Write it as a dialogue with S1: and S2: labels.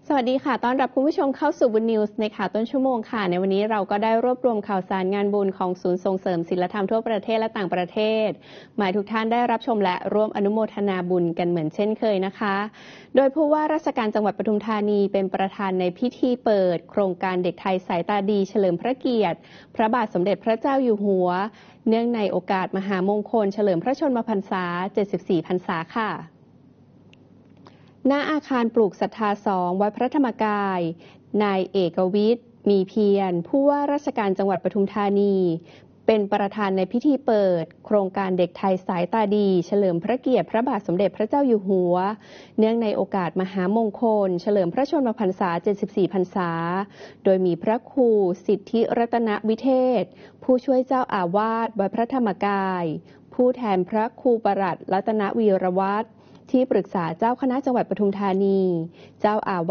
S1: สวัสดีค่ะต้อนรับคุณผู้ชมเข้าสู่บุญนิวส์ในข่าวต้นชั่วโมงค่ะในวันนี้เราก็ได้รวบรวมข่าวสารงานบุญของศูนย์ส่งเสริมศีลธรรมทั่วประเทศและต่างประเทศหมายทุกท่านได้รับชมและร่วมอนุโมทนาบุญกันเหมือนเช่นเคยนะคะโดยผู้ว่าราชการจังหวัดปทุมธานีเป็นประธานในพิธีเปิดโครงการเด็กไทยสายตาดีเฉลิมพระเกียรติพระบาทสมเด็จพระเจ้าอยู่หัวเนื่องในโอกาสมหามงคลเฉลิมพระชนมพรรษา74พรรษาค่ะณอาคารปลูกศรัทธา2วัดพระธรรมกายนายเอกวิทย์มีเพียรผู้ว่าราชการจังหวัดปทุมธานีเป็นประธานในพิธีเปิดโครงการเด็กไทยสายตาดีเฉลิมพระเกียรติพระบาทสมเด็จพระเจ้าอยู่หัวเนื่องในโอกาสมหามงคลเฉลิมพระชนมพรรษา74พรรษาโดยมีพระครูสิทธิรัตนวิเทศผู้ช่วยเจ้าอาวาสวัดพระธรรมกายผู้แทนพระครูปรัตน์รัตนวีรวัฒน์ที่ปรึกษาเจ้าคณะจังหวัดปทุมธานีเจ้าอาวาส